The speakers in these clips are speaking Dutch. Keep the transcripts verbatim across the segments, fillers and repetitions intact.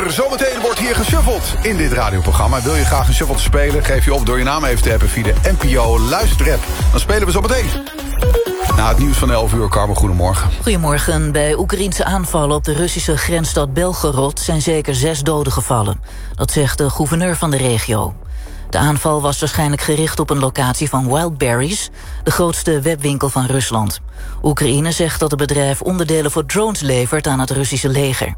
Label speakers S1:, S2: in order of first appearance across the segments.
S1: uur. Zometeen wordt hier geshuffeld in dit radioprogramma. Wil je graag een shuffle spelen? Geef je op door je naam even te appen via de N P O Luisterapp. Dan spelen we zometeen. Na het nieuws van elf uur, Carmen, goedemorgen.
S2: Goedemorgen. Bij Oekraïense aanvallen op de Russische grensstad Belgorod zijn zeker zes doden gevallen. Dat zegt de gouverneur van de regio. De aanval was waarschijnlijk gericht op een locatie van Wildberries, de grootste webwinkel van Rusland. Oekraïne zegt dat het bedrijf onderdelen voor drones levert aan het Russische leger.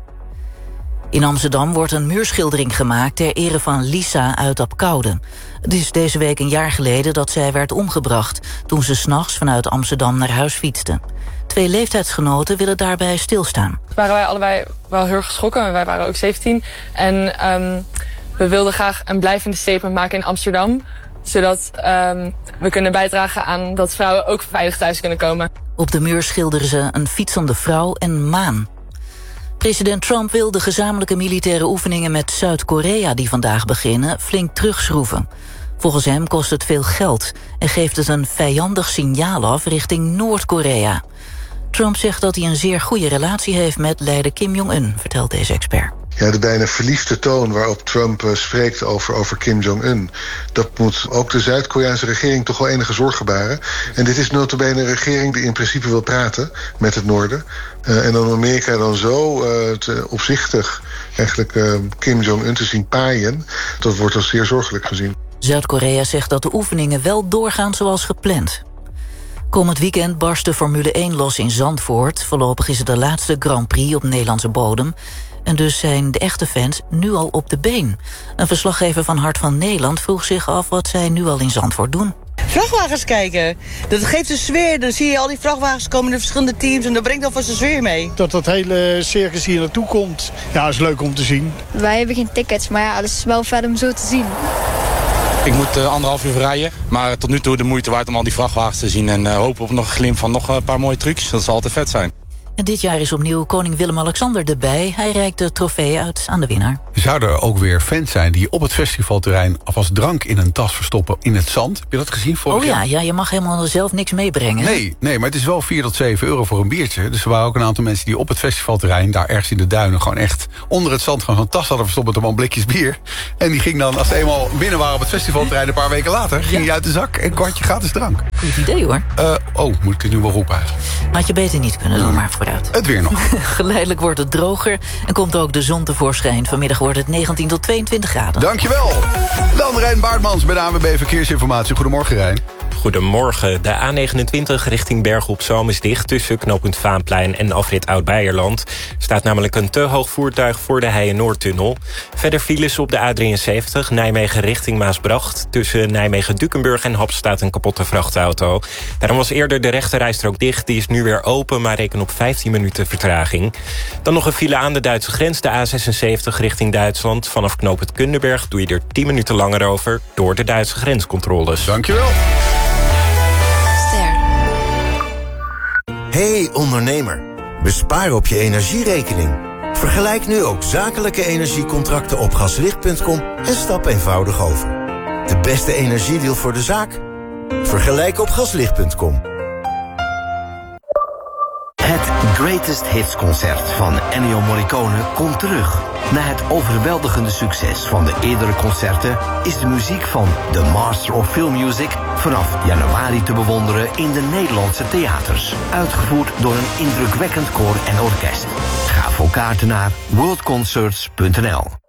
S2: In Amsterdam wordt een muurschildering gemaakt ter ere van Lisa uit Apkoude. Het is deze week een jaar geleden dat zij werd omgebracht toen ze 's nachts vanuit Amsterdam naar huis fietste. Twee leeftijdsgenoten willen daarbij stilstaan.
S3: Waren wij allebei wel heel erg geschrokken. Wij waren ook zeventien. En um, we wilden graag een blijvende statement maken in Amsterdam, zodat um, we kunnen bijdragen aan dat vrouwen ook veilig thuis kunnen komen.
S2: Op de muur schilderen ze een fietsende vrouw en maan. President Trump wil de gezamenlijke militaire oefeningen met Zuid-Korea die vandaag beginnen flink terugschroeven. Volgens hem kost het veel geld en geeft het een vijandig signaal af richting Noord-Korea. Trump zegt dat hij een zeer goede relatie heeft met leider Kim Jong-un, vertelt deze expert.
S4: Ja, de bijna verliefde toon waarop Trump uh, spreekt over, over Kim Jong-un, dat moet ook de Zuid-Koreaanse regering toch wel enige zorg gebaren. En dit is nota bene een regering die in principe wil praten met het noorden. Uh, en dan Amerika dan zo uh, te, opzichtig eigenlijk uh, Kim Jong-un te zien paaien, dat wordt als zeer zorgelijk gezien.
S2: Zuid-Korea zegt dat de oefeningen wel doorgaan zoals gepland. Komend weekend barst de Formule één los in Zandvoort. Voorlopig is het de laatste Grand Prix op Nederlandse bodem. En dus zijn de echte fans nu al op de been. Een verslaggever van Hart van Nederland vroeg zich af wat zij nu al in Zandvoort doen.
S5: Vrachtwagens kijken. Dat geeft een sfeer. Dan zie je al die vrachtwagens komen in verschillende teams en dat brengt alvast een sfeer mee.
S6: Dat dat hele circus hier naartoe komt, ja, is leuk om te zien.
S7: Wij hebben geen tickets, maar ja, het is wel vet om zo te zien.
S8: Ik moet uh, anderhalf uur rijden, maar tot nu toe de moeite waard om al die vrachtwagens te zien. En uh, hopen op nog een glimp van nog een paar mooie trucs. Dat zal altijd vet zijn.
S2: En dit jaar is opnieuw koning Willem-Alexander erbij. Hij reikt de trofee uit aan de winnaar.
S1: Zouden er ook weer fans zijn die op het festivalterrein alvast drank in een tas verstoppen in het zand? Heb je dat gezien vorig
S2: Oh ja,
S1: jaar?
S2: ja, je mag helemaal zelf niks meebrengen.
S1: Nee, nee, maar het is wel vier tot zeven euro voor een biertje. Dus er waren ook een aantal mensen die op het festivalterrein, daar ergens in de duinen, gewoon echt onder het zand gewoon zo'n tas hadden verstopt met allemaal blikjes bier. En die ging dan, als ze eenmaal binnen waren op het festivalterrein een paar weken later, ging die uit de zak en een kwartje gratis drank.
S2: Goed idee hoor.
S1: Uh, oh, moet ik het nu wel roepen eigenlijk?
S2: Had je beter niet kunnen doen, maar vooruit.
S1: Het weer nog.
S2: Geleidelijk wordt het droger en komt ook de zon tevoorschijn. Vanmiddag wordt het negentien tot tweeëntwintig graden.
S1: Dankjewel. Dan Rijn Baartmans bij de A N W B Verkeersinformatie. Goedemorgen, Rijn.
S9: Goedemorgen. De A negenentwintig richting Bergen op Zoom is dicht tussen knooppunt Vaanplein en afrit Oud-Beierland. Er staat namelijk een te hoog voertuig voor de Heije-Noordtunnel. Verder files op de A drieënzeventig Nijmegen richting Maasbracht. Tussen Nijmegen-Dukenburg en Hap staat een kapotte vrachtauto. Daarom was eerder de rechterrijstrook dicht. Die is nu weer open, maar reken op vijftien minuten vertraging. Dan nog een file aan de Duitse grens. De A zesenzeventig richting Duitsland. Vanaf knooppunt Kundenberg doe je er tien minuten langer over door de Duitse grenscontroles.
S1: Dankjewel.
S10: Hey ondernemer, bespaar op je energierekening. Vergelijk nu ook zakelijke energiecontracten op gaslicht punt com en stap eenvoudig over. De beste energiedeal voor de zaak? Vergelijk op gaslicht punt com.
S11: Het Greatest Hits concert van Ennio Morricone komt terug. Na het overweldigende succes van de eerdere concerten is de muziek van The Master of Film Music vanaf januari te bewonderen in de Nederlandse theaters. Uitgevoerd door een indrukwekkend koor en orkest. Ga voor kaarten naar world concerts punt n l.